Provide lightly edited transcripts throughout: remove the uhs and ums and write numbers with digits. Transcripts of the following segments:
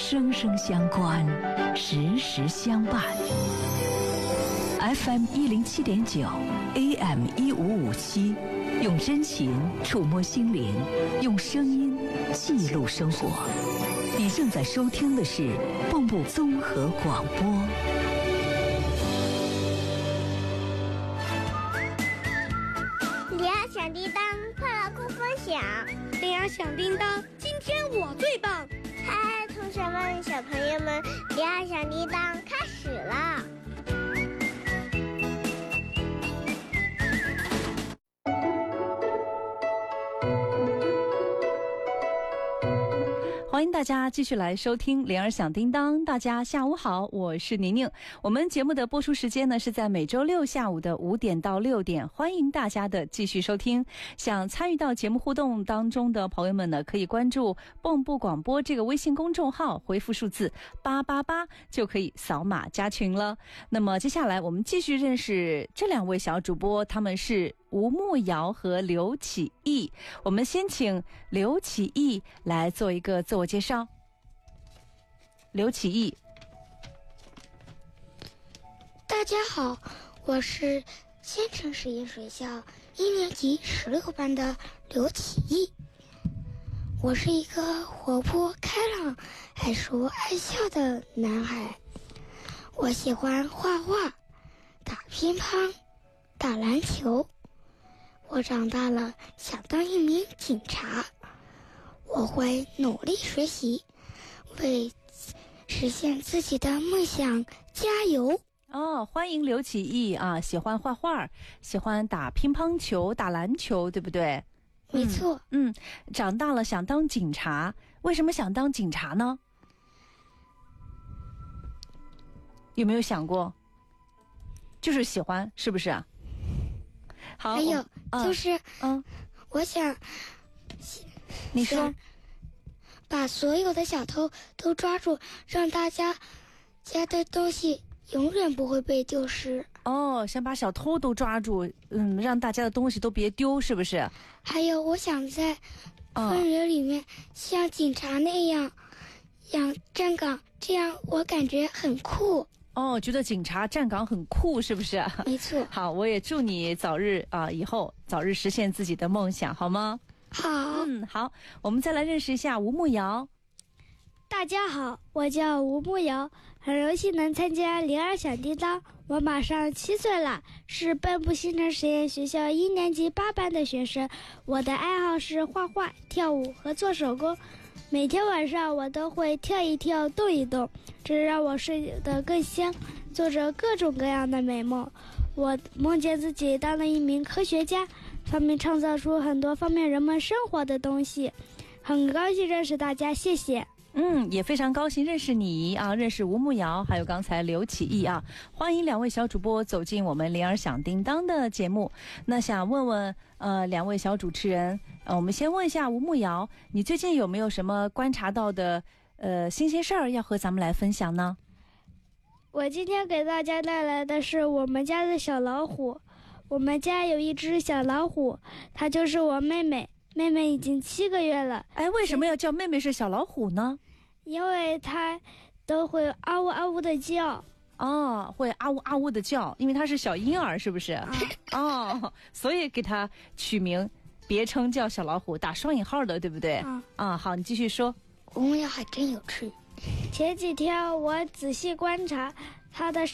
生生相关，时时相伴。FM 107.9 AM 1557，用真情触摸心灵，用声音记录生活。你正在收听的是蚌埠综合广播。 铃儿响叮当，快乐不分享。 铃儿响叮当，今天我最棒。 嗨，同学们、小朋友们，铃儿响叮当开始了。 欢迎大家继续来收听铃儿响叮当。大家下午好，我是宁宁。我们节目的播出时间呢是在每周六下午的5点到6点，欢迎大家的继续收听。想参与到节目互动当中的朋友们呢，可以关注蚌埠广播这个微信公众号，回复数字888就可以扫码加群了。那么接下来我们继续认识这两位小主播，他们是吴慕瑶和刘启义。我们先请刘启义来做一个自我介绍。刘启义， 大家好，我是仙城实验学校1年级16班的刘启义。我是一个活泼开朗、爱说爱笑的男孩。我喜欢画画、打乒乓、打篮球。我长大了想当一名警察。我会努力学习，为实现自己的梦想加油。 欢迎刘启义啊，喜欢画画，喜欢打乒乓球、打篮球，对不对？ 没错。 长大了想当警察，为什么想当警察呢？有没有想过？就是喜欢，是不是啊？好， 还有就是我想你说把所有的小偷都抓住，让大家家的东西永远不会被丢失。 想把小偷都抓住，让大家的东西都别丢，是不是？ 还有我想在分园里面像警察那样站岗，这样我感觉很酷。 觉得警察站岗很酷，是不是？ 没错。 好，我也祝你以后早日实现自己的梦想，好吗？ 好。 好，我们再来认识一下吴慕瑶。 大家好，我叫吴慕瑶，很荣幸能参加铃儿响叮当。我马上7岁了，是蚌埠新城实验学校1年级8班的学生。我的爱好是画画、跳舞和做手工。每天晚上我都会跳一跳、动一动，这让我睡得更香，做着各种各样的美梦。我梦见自己当了一名科学家，发明创造出很多方便人们生活的东西。很高兴认识大家，谢谢。 也非常高兴认识你啊，认识吴慕瑶，还有刚才刘启义啊，欢迎两位小主播走进我们铃儿响叮当的节目。那想问问两位小主持人，我们先问一下吴慕瑶，你最近有没有什么观察到的新鲜事儿要和咱们来分享呢？ 我今天给大家带来的是我们家的小老虎。我们家有一只小老虎，它就是我妹妹。妹妹已经7个月了。 为什么要叫妹妹是小老虎呢？ 因为她都会啊呜啊呜的叫。 会啊呜啊呜的叫，因为她是小婴儿，是不是？所以给她取名别称叫小老虎，打双引号的，对不对？好，你继续说。 吴慕瑶还真有趣。 前几天我仔细观察，她的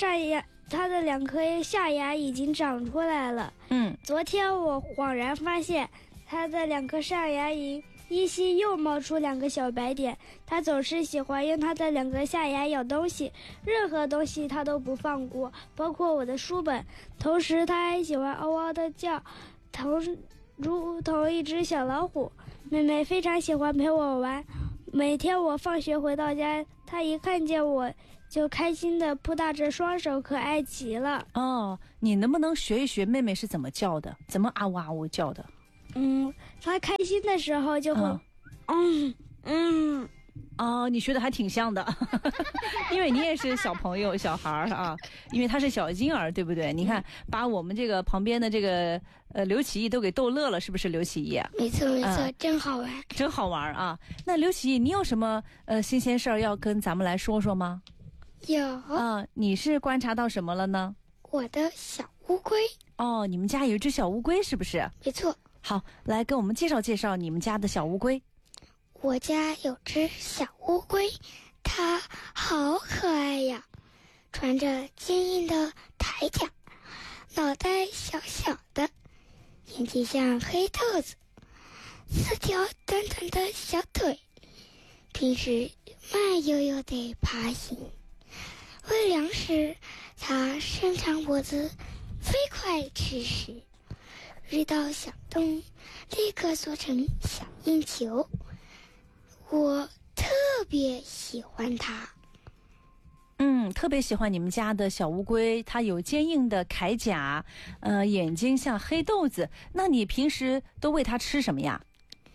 2颗下牙已经长出来了。昨天我恍然发现，他的2颗上牙龈依稀又冒出2个小白点。他总是喜欢用他的2个下牙咬东西，任何东西他都不放过，包括我的书本。同时他还喜欢嗷嗷的叫，如同一只小老虎。妹妹非常喜欢陪我玩，每天我放学回到家，她一看见我就开心地扑打着双手，可爱极了。 你能不能学一学妹妹是怎么叫的，怎么啊呜啊呜叫的？ 他开心的时候就会哦，你学的还挺像的，因为你也是小朋友、小孩儿啊，因为他是小婴儿，对不对？你看，把我们这个旁边的这个刘启义都给逗乐了，是不是刘启义？ 没错没错，真好玩， 真好玩啊！那刘启义，你有什么新鲜事儿要跟咱们来说说吗？ 有你是观察到什么了呢？ 我的小乌龟。 哦，你们家有一只小乌龟，是不是？ 没错。 好，来跟我们介绍介绍你们家的小乌龟。 我家有只小乌龟，它好可爱呀，穿着坚硬的铠甲，脑袋小小的，眼睛像黑豆子，4条短短的小腿，平时慢悠悠地爬行。喂粮时，它伸长脖子，飞快吃食，遇到小动物立刻缩成小硬球。我特别喜欢它。 特别喜欢你们家的小乌龟，它有坚硬的铠甲，眼睛像黑豆子。那你平时都喂它吃什么呀？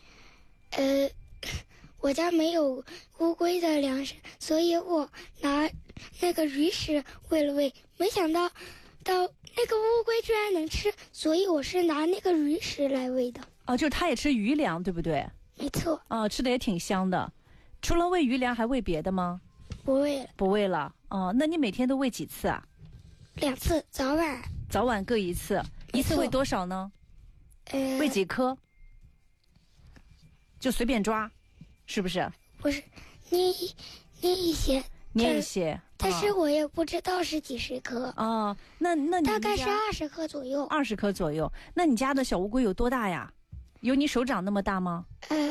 我家没有乌龟的粮食，所以我拿那个鱼食喂了喂，没想到那个乌龟居然能吃，所以我是拿那个鱼食来喂的。 哦，就是它也吃鱼粮，对不对？ 没错。 哦，吃的也挺香的。除了喂鱼粮，还喂别的吗？ 不喂了。 不喂了。哦，那你每天都喂几次啊 ？2次，早晚。 早晚各1次，一次喂多少呢？喂几颗？就随便抓，是不是？ 不是，捏一些。 捏一些。 但是我也不知道是几十颗。 哦，那你大概是20颗左右。 20颗左右。那你家的小乌龟有多大呀？有你手掌那么大吗？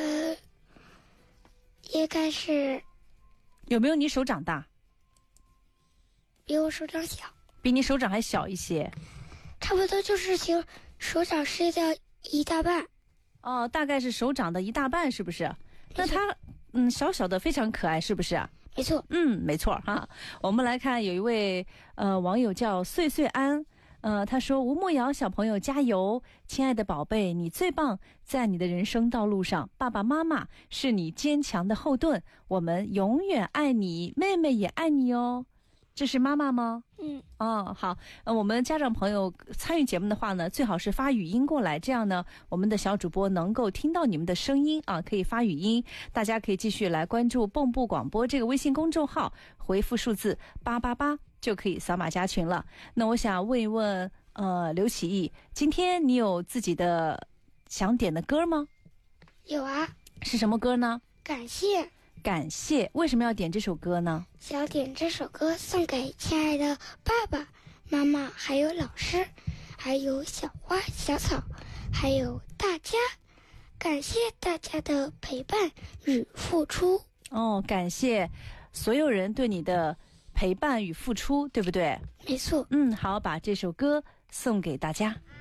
应该是。 有没有你手掌大？ 比我手掌小。 比你手掌还小一些。 差不多就是手掌是的1大半。 哦，大概是手掌的1大半，是不是？那它小小的非常可爱，是不是？ 没错。 没错哈。我们来看，有一位网友叫岁岁安。他说：“吴慕瑶小朋友加油，亲爱的宝贝，你最棒，在你的人生道路上，爸爸妈妈是你坚强的后盾，我们永远爱你，妹妹也爱你哦。”这是妈妈吗？好。我们家长朋友参与节目的话呢，最好是发语音过来，这样呢，我们的小主播能够听到你们的声音啊，可以发语音。大家可以继续来关注蚌埠广播这个微信公众号，回复数字888。就可以扫码加群了。那我想问一问，刘启义，今天你有自己的想点的歌吗？ 有啊。 是什么歌呢？ 感谢。 感谢，为什么要点这首歌呢？ 想点这首歌送给亲爱的爸爸妈妈，还有老师，还有小花小草，还有大家，感谢大家的陪伴与付出。 感谢所有人对你的陪伴与付出，对不对？ 没错。 好，把这首歌送给大家。